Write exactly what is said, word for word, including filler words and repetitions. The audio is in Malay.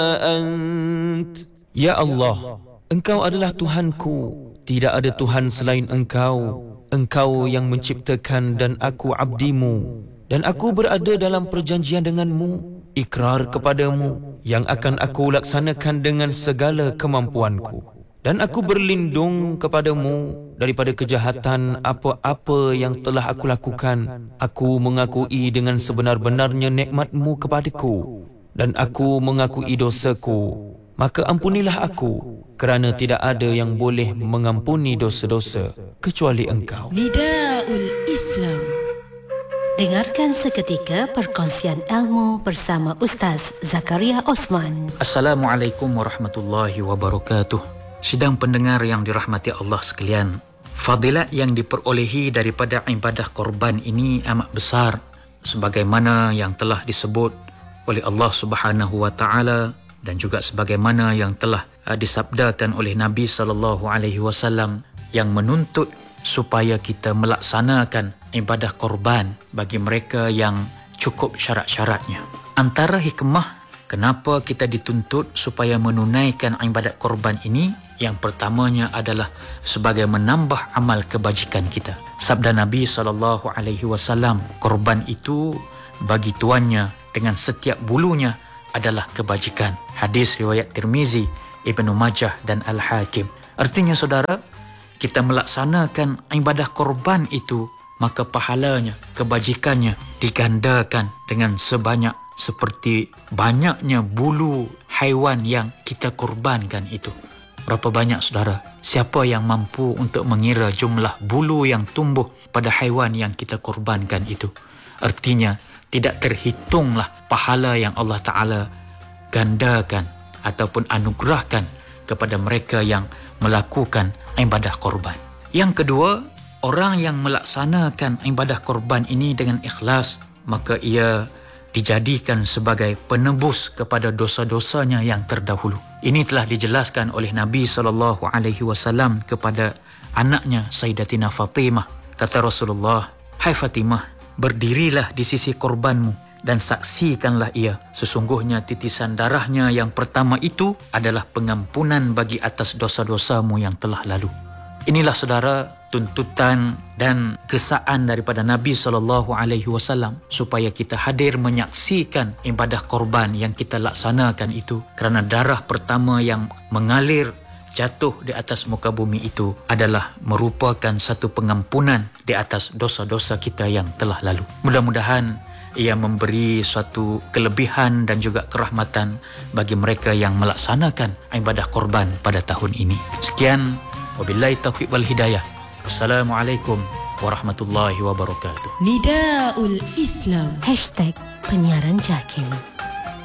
أنت. Ya Allah, Engkau adalah Tuhanku, tidak ada Tuhan selain Engkau. Engkau yang menciptakan dan aku abdimu, dan aku berada dalam perjanjian denganmu, ikrar kepadamu yang akan aku laksanakan dengan segala kemampuanku. Dan aku berlindung kepadamu daripada kejahatan apa-apa yang telah aku lakukan. Aku mengakui dengan sebenar-benarnya nikmat-Mu kepadaku, dan aku mengakui dosaku. Maka ampunilah aku, kerana tidak ada yang boleh mengampuni dosa-dosa kecuali Engkau. Nidaul Islam. Dengarkan seketika perkongsian ilmu bersama Ustaz Zakaria Osman. Assalamualaikum warahmatullahi wabarakatuh. Sidang pendengar yang dirahmati Allah sekalian, fadilat yang diperolehi daripada ibadah korban ini amat besar, sebagaimana yang telah disebut oleh Allah Subhanahu wa taala dan juga sebagaimana yang telah uh, disabdakan oleh Nabi sallallahu alaihi wasallam yang menuntut supaya kita melaksanakan ibadah korban bagi mereka yang cukup syarat-syaratnya. Antara hikmah kenapa kita dituntut supaya menunaikan ibadat korban ini, yang pertamanya adalah sebagai menambah amal kebajikan kita. Sabda Nabi sallallahu alaihi wasallam, korban itu bagi tuannya dengan setiap bulunya adalah kebajikan. Hadis riwayat Tirmizi, Ibnu Majah dan Al-Hakim. Artinya saudara, kita melaksanakan ibadah korban itu, maka pahalanya, kebajikannya digandakan dengan sebanyak seperti banyaknya bulu haiwan yang kita korbankan itu. Berapa banyak saudara? Siapa yang mampu untuk mengira jumlah bulu yang tumbuh pada haiwan yang kita korbankan itu? Artinya tidak terhitunglah pahala yang Allah Ta'ala gandakan ataupun anugerahkan kepada mereka yang melakukan ibadah korban. Yang kedua, orang yang melaksanakan ibadah korban ini dengan ikhlas, maka ia dijadikan sebagai penebus kepada dosa-dosanya yang terdahulu. Ini telah dijelaskan oleh Nabi sallallahu alaihi wasallam kepada anaknya Sayyidatina Fatimah. Kata Rasulullah, "Hai Fatimah, berdirilah di sisi korbanmu dan saksikanlah ia. Sesungguhnya titisan darahnya yang pertama itu adalah pengampunan bagi atas dosa-dosamu yang telah lalu." Inilah saudara tuntutan dan kesaan daripada Nabi sallallahu alaihi wasallam supaya kita hadir menyaksikan ibadah korban yang kita laksanakan itu, kerana darah pertama yang mengalir jatuh di atas muka bumi itu adalah merupakan satu pengampunan di atas dosa-dosa kita yang telah lalu. Mudah-mudahan ia memberi suatu kelebihan dan juga kerahmatan bagi mereka yang melaksanakan ibadah korban pada tahun ini. Sekian, wabillahi taufiq wal hidayah. Wassalamualaikum warahmatullahi wabarakatuh. Nidaul Islam. Hashtag penyiaran Jakim.